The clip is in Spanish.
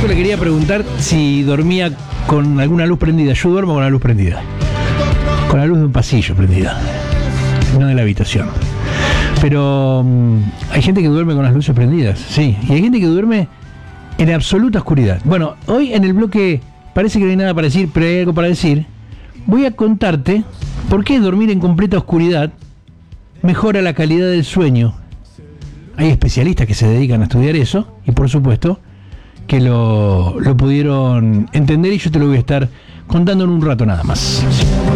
Justo le quería preguntar si dormía con alguna luz prendida. Yo duermo con la luz prendida. Con la luz de un pasillo prendida. No de la habitación. Pero hay gente que duerme con las luces prendidas, sí. Y hay gente que duerme en absoluta oscuridad. Bueno, hoy en el bloque parece que no hay nada para decir, pero hay algo para decir. Voy a contarte por qué dormir en completa oscuridad mejora la calidad del sueño. Hay especialistas que se dedican a estudiar eso y por supuesto que lo pudieron entender y yo te lo voy a estar contando en un rato nada más.